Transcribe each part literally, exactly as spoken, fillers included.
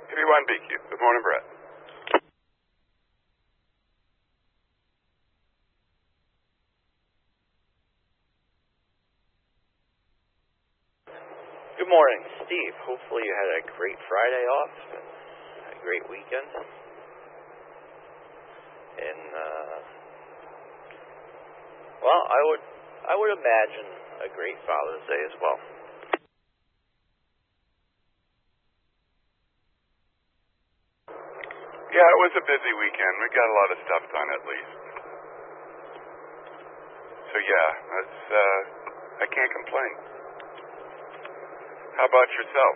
Give me one B Q. Good morning, Brett. Good morning, Steve. Hopefully you had a great Friday off and a great weekend. And, uh, well, I would, I would imagine a great Father's Day as well. Yeah, it was a busy weekend. We got a lot of stuff done, at least. So yeah, that's, uh, I can't complain. How about yourself?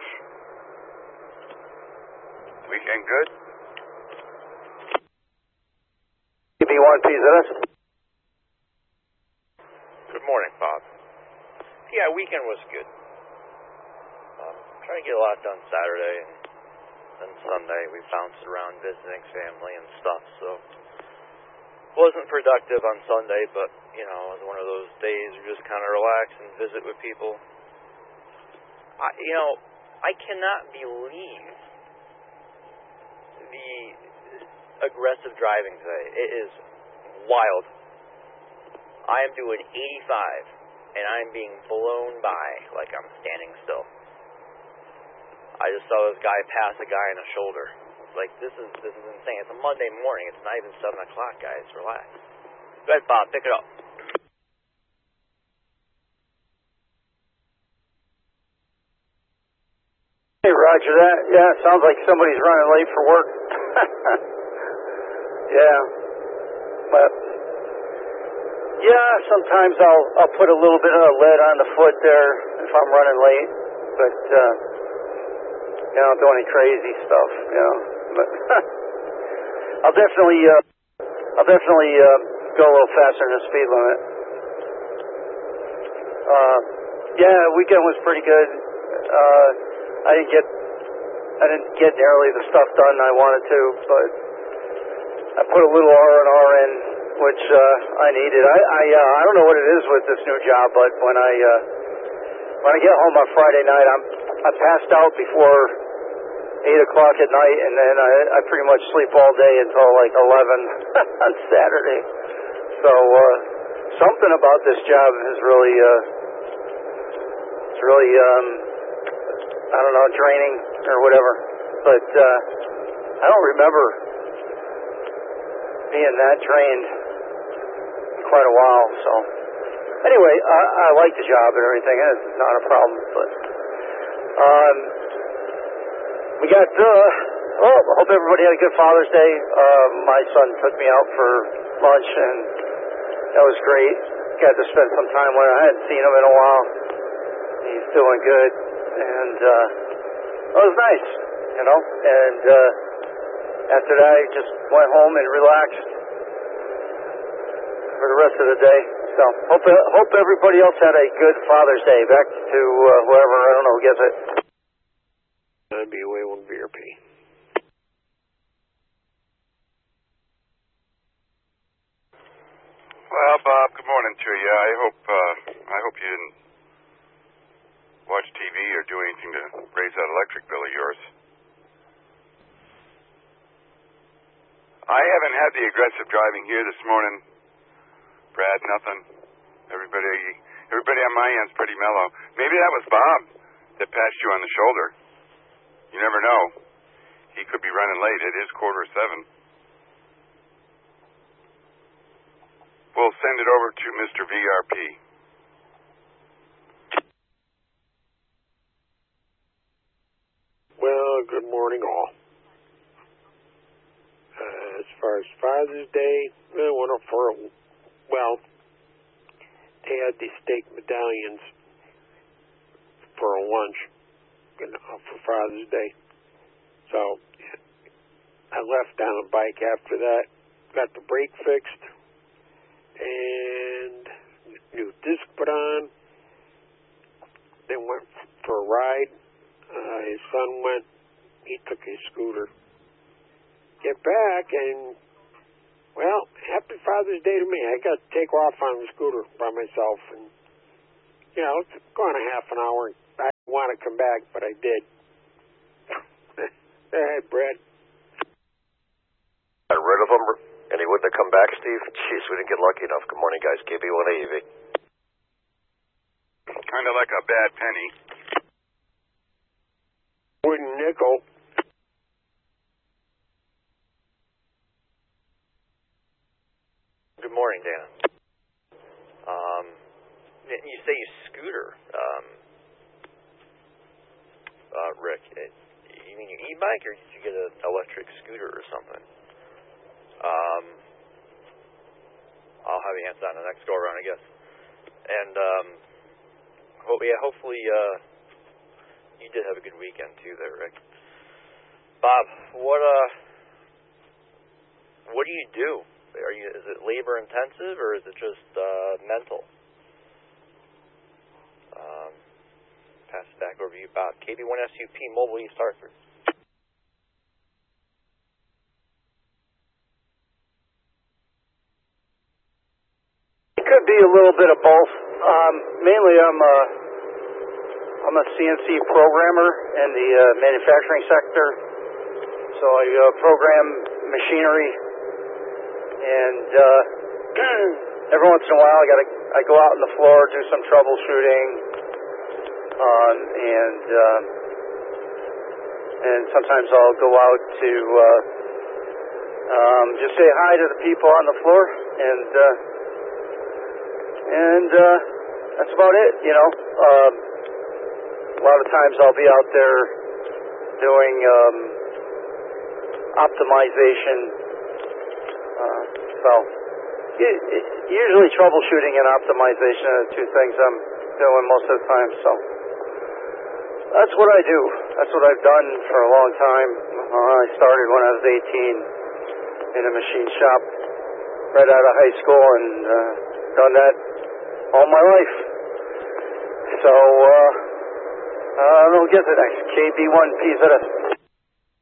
Weekend good? Give me one piece of this. Good morning, Bob. Yeah, weekend was good. Um, trying to get a lot done Saturday and then Sunday. We bounced around visiting family and stuff, so wasn't productive on Sunday, but, you know, it was one of those days where you just kind of relax and visit with people. I, you know, I cannot believe the aggressive driving today. It is wild. I am doing eighty-five, and I'm being blown by like I'm standing still. I just saw this guy pass a guy in the shoulder. Like, this is this is insane. It's a Monday morning. It's not even seven o'clock, guys. Relax. Go ahead, Bob. Pick it up. Hey, Roger that. Yeah, it sounds like somebody's running late for work. Yeah. But, yeah, sometimes I'll I'll put a little bit of lead on the foot there if I'm running late. But, uh, you know, don't do any crazy stuff, you know. But I'll definitely, uh, I'll definitely uh, go a little faster than the speed limit. Uh, yeah, weekend was pretty good. Uh, I didn't get, I didn't get nearly the stuff done I wanted to, but I put a little R and R in, which uh, I needed. I, I, uh, I don't know what it is with this new job, but when I, uh, when I get home on Friday night, I'm, I passed out before eight o'clock at night, and then I, I pretty much sleep all day until like eleven on Saturday. So uh, something about this job is really, uh, it's really, um, I don't know, draining or whatever. But uh, I don't remember being that drained in quite a while. So anyway, I, I like the job and everything. It's not a problem. But um, we got, uh, well, I hope everybody had a good Father's Day. Uh, my son took me out for lunch, and that was great. Got to spend some time with him. I hadn't seen him in a while. He's doing good. And uh, it was nice, you know. And uh, after that, I just went home and relaxed for the rest of the day. So hope hope everybody else had a good Father's Day. Back to uh, whoever, I don't know who gets it. That'd be way one V R P. Well, Bob, good morning to you. I hope uh, I hope you didn't watch T V or do anything to raise that electric bill of yours. I haven't had the aggressive driving here this morning, Brad. Nothing. Everybody, everybody on my end's pretty mellow. Maybe that was Bob that passed you on the shoulder. You never know. He could be running late. It is quarter seven. We'll send it over to Mister V R P. Well, good morning, all. Uh, as far as Father's Day, I went up for a, well, they had these steak medallions for a lunch, you know, for Father's Day. So I left on a bike after that, got the brake fixed, and new disc put on. Then went for a ride. Uh, his son went, he took his scooter. Get back, and, well, happy Father's Day to me. I got to take off on the scooter by myself, and, you know, it's gone a half an hour. I didn't want to come back, but I did. Go ahead, Brad. Got rid of him, and he wouldn't have come back, Steve? Jeez, we didn't get lucky enough. Good morning, guys. K B one A E V. Kind of like a bad penny. Wooden nickel. Good morning, Dana. Um, you say you scooter, um, uh, Rick. It, you mean your e-bike, or did you get an electric scooter or something? Um, I'll have you answer that in the next go around, I guess. And um, hope yeah, hopefully uh, you did have a good weekend too, there, Rick. Bob, what uh, what do you do? Are you is it labor intensive or is it just uh, mental? Um, pass it back over to you, Bob. K B one S U P Mobile East Hartford. It could be a little bit of both. Um, mainly, I'm a I'm a C N C programmer in the uh, manufacturing sector, so I uh, program machinery, and uh, every once in a while, I got to I go out on the floor, do some troubleshooting, um, and uh, and sometimes I'll go out to uh, um, just say hi to the people on the floor, and uh, and uh, that's about it. You know, um, a lot of times I'll be out there doing um, optimization. Uh, so it, it, usually troubleshooting and optimization are the two things I'm doing most of the time. So that's what I do. That's what I've done for a long time. Uh, I started when I was eighteen in a machine shop right out of high school, and uh, done that all my life. So uh, I don't get the next K B one P Z S.